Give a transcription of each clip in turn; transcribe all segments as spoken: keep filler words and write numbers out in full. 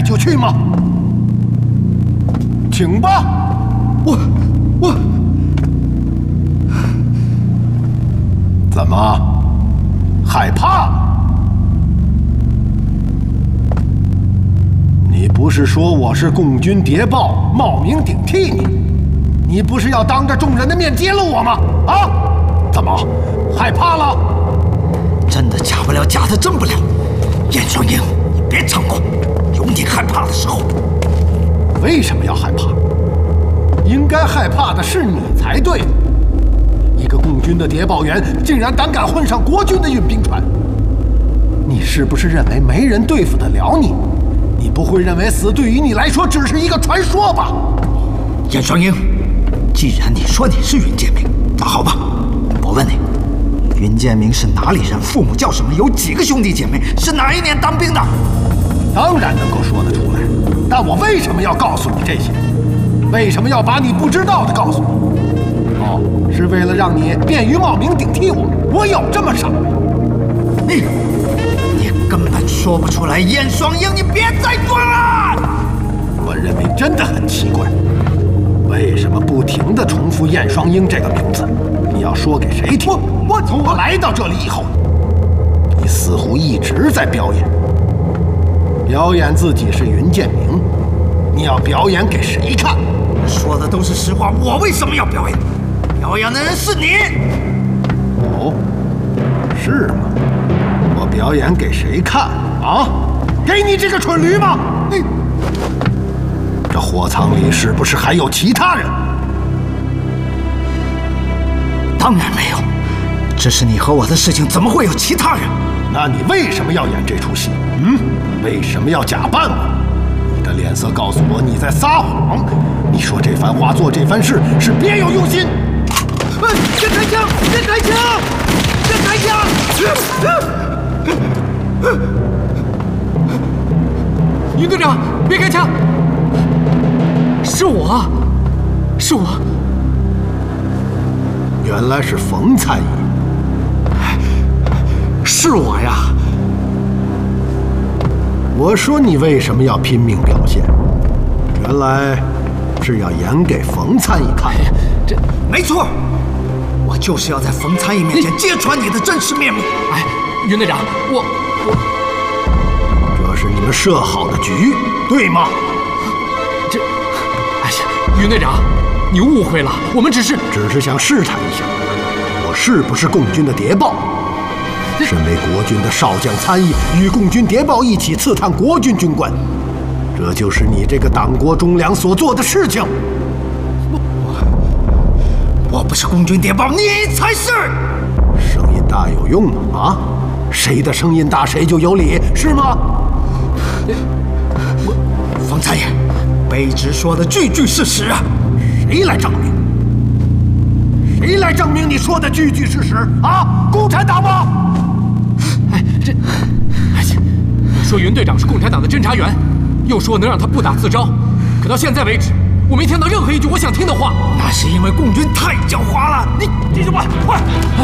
就去吗？请吧。 我我怎么害怕了？你不是说我是共军谍报，冒名顶替你？你不是要当着众人的面揭露我吗？啊？怎么害怕了？ 真的假不了，假的真不了。燕双鹰，你别猖狂，有你害怕的时候。 为什么要害怕？应该害怕的是你才对。一个共军的谍报员竟然胆敢混上国军的运兵船，你是不是认为没人对付得了你？你不会认为死对于你来说只是一个传说吧？ 燕双鹰，既然你说你是云建明，那好吧，我问你，云建明是哪里人？父母叫什么？有几个兄弟姐妹？是哪一年当兵的？ 当然能够说得出来，但我为什么要告诉你这些？为什么要把你不知道的告诉你？哦，是为了让你便于冒名顶替我？我有这么傻？ 你，你根本说不出来。燕双鹰，你别再装了！ 我认为真的很奇怪，为什么不停地重复燕双鹰这个名字？你要说给谁听？我从我来到这里以后，你似乎一直在表演，表演自己是云建明。你要表演给谁看？ 说的都是实话，我为什么要表演？表演的人是你。 哦，是吗？我表演给谁看啊？给你这个蠢驴吗？你，这货仓里是不是还有其他人？ 当然没有，这是你和我的事情，怎么会有其他人？ 那你为什么要演这出戏？嗯，为什么要假扮我？你的脸色告诉我你在撒谎。你说这番话，做这番事是别有用心。 先开枪！先开枪！先开枪！ 云队长，别开枪！是我，是我。 原来是冯参议。 是我呀！ 我说你为什么要拼命表现？原来是要演给冯参议看。 这没错，我就是要在冯参议面前揭穿你的真实面目。 哎，云队长，我我， 这是你们设好的局，对吗？ 这，哎呀，云队长，你误会了，我们只是只是想试探一下，我是不是共军的谍报。身为国军的少将参议，与共军谍报一起刺探国军军官，这就是你这个党国忠良所做的事情。 我我我不是共军谍报，你才是。 声音大有用吗？啊，谁的声音大谁就有理，是吗？ 我冯参议，卑职说的句句是实啊！ 谁来证明？谁来证明你说的句句是实啊？共产党吗？ 哎，这，哎呀，你说云队长是共产党的侦察员，又说能让他不打自招，可到现在为止，我没听到任何一句我想听的话。 那是因为共军太狡猾了。你弟兄们，快！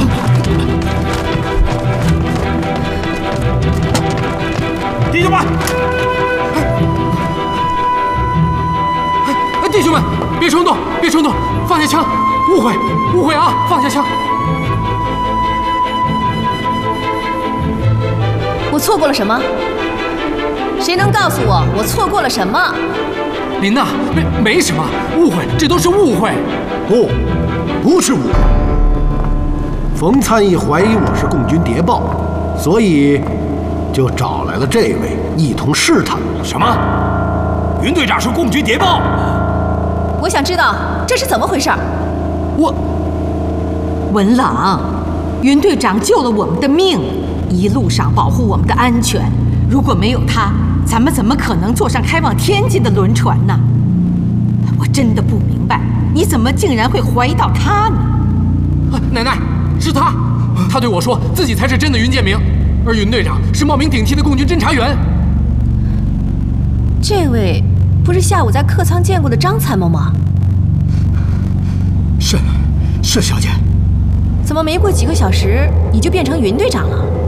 弟兄们， 哎，弟兄们，别冲动，别冲动，放下枪，误会，误会啊，放下枪。 我错过了什么？谁能告诉我我错过了什么？ 林娜，没没什么误会，这都是误会。 不，不是误会。冯参议怀疑我是共军谍报，所以就找来了这位一同试探我。 什么？云队长是共军谍报？ 我想知道这是怎么回事。 我， 文朗，云队长救了我们的命，一路上保护我们的安全。如果没有他，咱们怎么可能坐上开往天津的轮船呢？我真的不明白，你怎么竟然会怀疑到他呢？ 奶奶，是他，他对我说自己才是真的云建明，而云队长是冒名顶替的共军侦察员。 这位不是下午在客舱见过的张参谋吗？ 是，是小姐。 怎么没过几个小时你就变成云队长了？